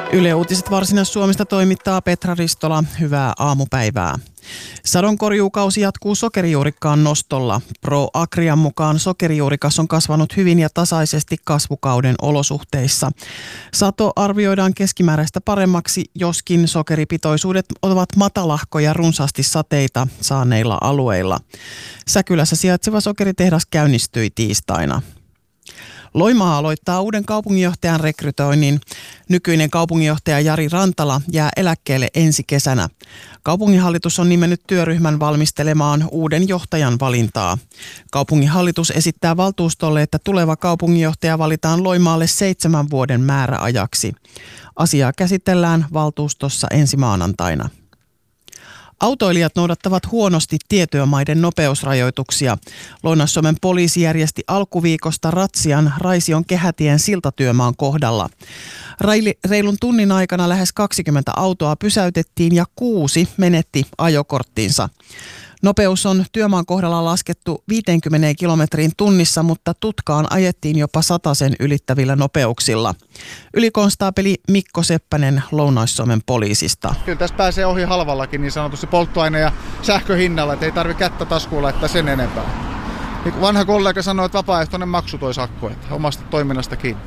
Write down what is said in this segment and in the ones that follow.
Yle Uutiset Varsinais-Suomesta toimittaa Petra Ristola. Hyvää aamupäivää. Sadonkorjuukausi jatkuu sokerijuurikkaan nostolla. ProAgrian mukaan sokerijuurikas on kasvanut hyvin ja tasaisesti kasvukauden olosuhteissa. Sato arvioidaan keskimääräistä paremmaksi, joskin sokeripitoisuudet ovat matalahkoja runsaasti sateita saaneilla alueilla. Säkylässä sijaitseva sokeritehdas käynnistyi tiistaina. Loimaa aloittaa uuden kaupunginjohtajan rekrytoinnin. Nykyinen kaupunginjohtaja Jari Rantala jää eläkkeelle ensi kesänä. Kaupunginhallitus on nimennyt työryhmän valmistelemaan uuden johtajan valintaa. Kaupunginhallitus esittää valtuustolle, että tuleva kaupunginjohtaja valitaan Loimaalle 7 vuoden määräajaksi. Asiaa käsitellään valtuustossa ensi maanantaina. Autoilijat noudattavat huonosti tietyömaiden nopeusrajoituksia. Lounais-Suomen poliisi järjesti alkuviikosta ratsian Raision Kehätien siltatyömaan kohdalla. Reilun tunnin aikana lähes 20 autoa pysäytettiin ja 6 menetti ajokorttinsa. Nopeus on työmaan kohdalla laskettu 50 kilometriin tunnissa, mutta tutkaan ajettiin jopa 100 ylittävillä nopeuksilla. Ylikonstaapeli Mikko Seppänen Lounais-Suomen poliisista. Kyllä tässä pääsee ohi halvallakin niin sanotusti polttoaine- ja sähköhinnalla, että ei tarvitse kättä taskuun laittaa sen enempää. Vanha kollega sanoi, että vapaaehtoinen maksu toi sakko, että omasta toiminnasta kiinni.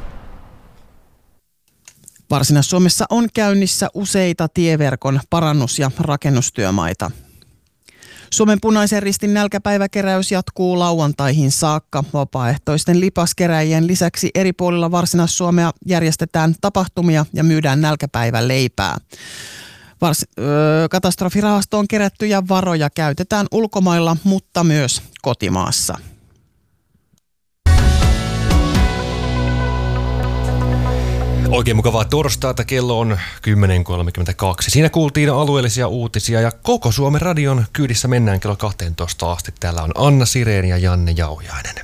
Varsinais-Suomessa on käynnissä useita tieverkon parannus- ja rakennustyömaita. Suomen Punaisen Ristin nälkäpäiväkeräys jatkuu lauantaihin saakka. Vapaaehtoisten lipaskeräjien lisäksi eri puolilla Varsinais-Suomea järjestetään tapahtumia ja myydään nälkäpäivän leipää. Katastrofirahastoon kerättyjä varoja käytetään ulkomailla, mutta myös kotimaassa. Oikein mukavaa torstaita, kello on 10.32. Siinä kuultiin alueellisia uutisia ja koko Suomen radion kyydissä mennään kello 12 asti. Täällä on Anna Sireeni ja Janne Jauhiainen.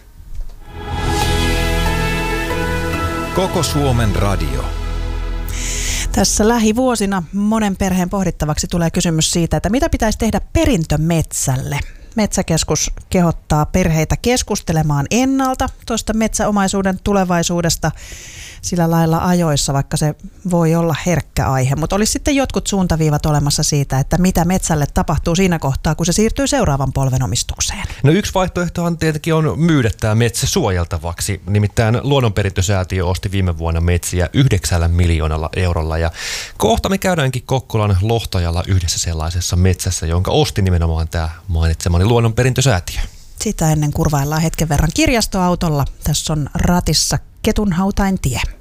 Koko Suomen radio. Tässä lähivuosina monen perheen pohdittavaksi tulee kysymys siitä, että mitä pitäisi tehdä perintömetsälle. Metsäkeskus kehottaa perheitä keskustelemaan ennalta tuosta metsäomaisuuden tulevaisuudesta sillä lailla ajoissa, vaikka se voi olla herkkä aihe. Mutta olisi sitten jotkut suuntaviivat olemassa siitä, että mitä metsälle tapahtuu siinä kohtaa, kun se siirtyy seuraavan polven omistukseen. No yksi vaihtoehtohan tietenkin on myydä tämä metsä suojeltavaksi. Nimittäin Luonnonperintösäätiö osti viime vuonna metsiä 9 miljoonalla eurolla. Ja kohta me käydäänkin Kokkolan Lohtajalla yhdessä sellaisessa metsässä, jonka osti nimenomaan tämä mainitsemani Luonnonperintösäätiö. Sitä ennen kurvaillaan hetken verran kirjastoautolla. Tässä on ratissa Ketunhautain tie.